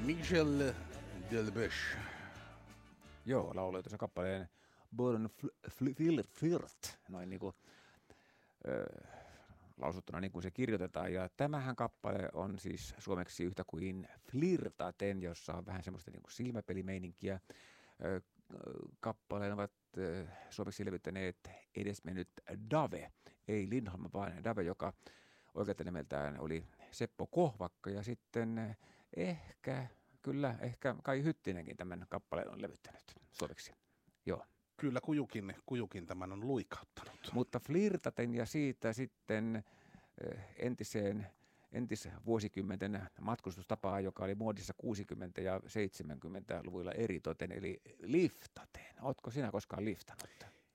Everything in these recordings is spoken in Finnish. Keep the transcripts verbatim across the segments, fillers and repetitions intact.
Michel Delpech. Joo, lauloi tuossa kappaleen Born Flirt, noin niin kuin äh, lausuttuna niin kuin se kirjoitetaan. Ja tämähän kappale on siis suomeksi yhtä kuin Flirtaten, jossa on vähän semmoista niin kuin silmäpelimeininkiä. Äh, kappaleen ovat äh, suomeksi levyttäneet edesmennyt Dave, ei Lindholm, vaan Dave, joka oikealta nimeltään oli Seppo Kohvakka, ja sitten äh, ehkä... Kyllä, ehkä Kai Hyttinenkin tämän kappaleen on levyttänyt suomeksi. Joo. Kyllä Kujukin, Kujukin tämän on luikauttanut. Mutta Flirtaten ja siitä sitten entiseen, entisvuosikymmenten matkustustapaa, joka oli muodissa kuusikymmentä- ja seitsemänkymmentäluvuilla eritoten, eli liftaten. Ootko sinä koskaan liftannut?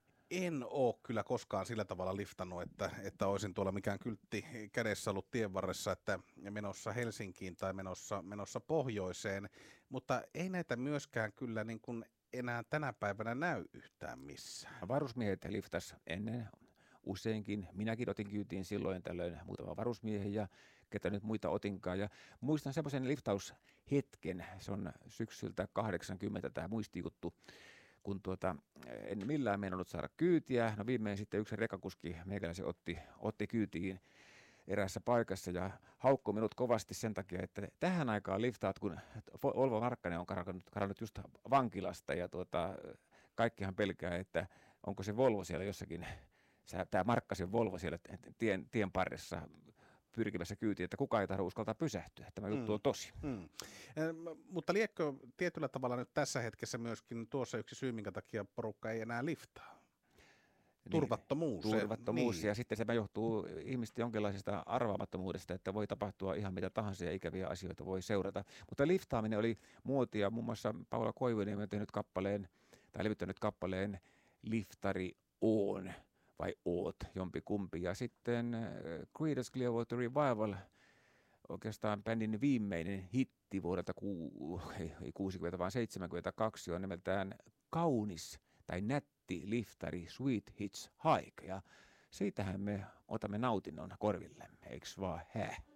En ole kyllä koskaan sillä tavalla liftannut, että, että olisin tuolla mikään kyltti kädessä ollut tien varressa, että menossa Helsinkiin tai menossa, menossa pohjoiseen, mutta ei näitä myöskään kyllä niin kuin enää tänä päivänä näy yhtään missään. Varusmiehet liftas ennen useinkin. Minäkin otin kyytiin silloin tällöin muutama varusmiehen ja ketä nyt muita otinkaan. Ja muistan semmoisen liftaushetken, se on syksyltä kahdeksankymmentä tämä muistijuttu, kun tuota, en millään meinannut saada kyytiä. No viimein sitten yksi rekakuski meikäläisen otti, otti kyytiin eräässä paikassa ja haukkui minut kovasti sen takia, että tähän aikaan liftaat, kun Olvo Markkanen on karannut, karannut just vankilasta ja tuota, kaikkihan pelkää, että onko se Volvo siellä jossakin, tämä Markkasen Volvo siellä tien, tien parressa pyrkivässä kyytiin, että kukaan ei tahdo uskaltaa pysähtyä. Tämä juttu mm. on tosi. Mm. Eh, mutta liekö tietyllä tavalla nyt tässä hetkessä myöskin tuossa yksi syy, minkä takia porukka ei enää liftaa? Turvattomuus. Niin, turvattomuus niin. Ja sitten se johtuu ihmisten jonkinlaisesta arvaamattomuudesta, että voi tapahtua ihan mitä tahansa ja ikäviä asioita voi seurata. Mutta liftaaminen oli muotia. Muun muassa Paula Koivunen on tehnyt kappaleen, tai levyttänyt kappaleen Liftari on, vai oot, jompi kumpi. Ja sitten Creedence Clearwater Revival, oikeastaan bändin viimeinen hitti vuodelta ku, ei kuusikymmentä, vaan seitsemänkymmentäkaksi on nimeltään Kaunis tai nätti liftari Sweet Hitchhike. Ja siitähän me otamme nautinnon korvillemme, eikö vaan hää?